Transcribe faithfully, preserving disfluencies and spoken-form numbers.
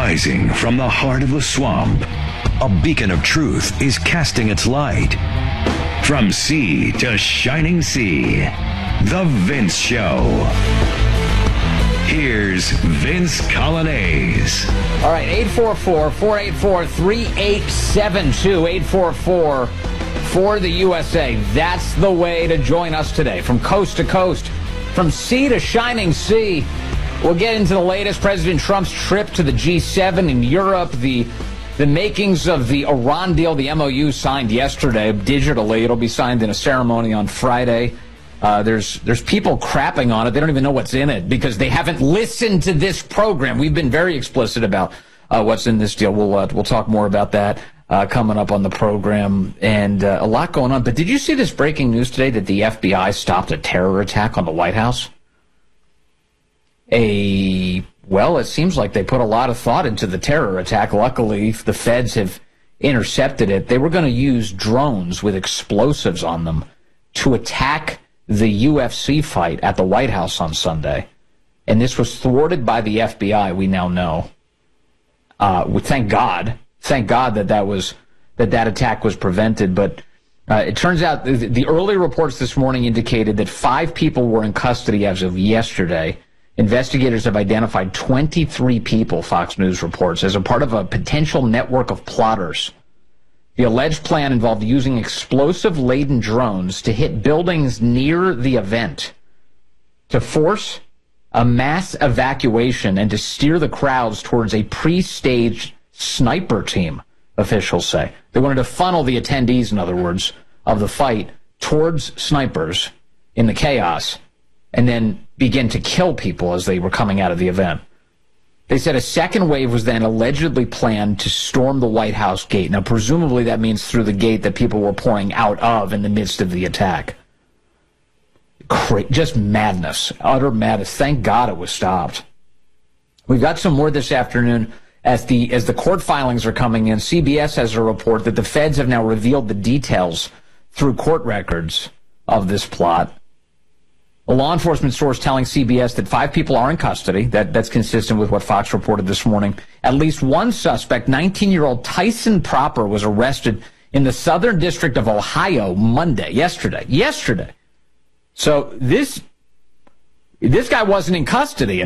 Rising from the heart of the swamp, a beacon of truth is casting its light. From sea to shining sea, The Vince Show. Here's Vince Coglianese. All right, eight four four, four eight four, three eight seven two, eight four four for the U S A. That's the way to join us today. From coast to coast, from sea to shining sea. We'll get into the latest. President Trump's trip to the G seven in Europe, the the makings of the Iran deal, the M O U signed yesterday digitally. It'll be signed in a ceremony on Friday. Uh, there's there's people crapping on it. They don't even know what's in it because they haven't listened to this program. We've been very explicit about uh, what's in this deal. We'll uh, we'll talk more about that uh, coming up on the program, and uh, a lot going on. But did you see this breaking news today that the F B I stopped a terror attack on the White House? A well, it seems like they put a lot of thought into the terror attack. Luckily, the feds have intercepted it. They were going to use drones with explosives on them to attack the U F C fight at the White House on Sunday. And this was thwarted by the F B I, we now know. Uh, we, thank God. Thank God that that, was, that, that attack was prevented. But uh, it turns out the, the early reports this morning indicated that five people were in custody as of yesterday. Investigators have identified twenty-three people, Fox News reports, as a part of a potential network of plotters. The alleged plan involved using explosive-laden drones to hit buildings near the event, to force a mass evacuation and to steer the crowds towards a pre-staged sniper team, officials say. They wanted to funnel the attendees, in other words, of the fight towards snipers in the chaos and then begin to kill people as they were coming out of the event. They said a second wave was then allegedly planned to storm the White House gate. Now, presumably that means through the gate that people were pouring out of in the midst of the attack. Cra- just madness, utter madness. Thank God it was stopped. We've got some more this afternoon as the as the court filings are coming in. C B S has a report that the feds have now revealed the details through court records of this plot. A law enforcement source telling C B S that five people are in custody. That, that's consistent with what Fox reported this morning. At least one suspect, nineteen-year-old Tyson Proper, was arrested in the Southern District of Ohio Monday, yesterday. Yesterday. So this, this guy wasn't in custody.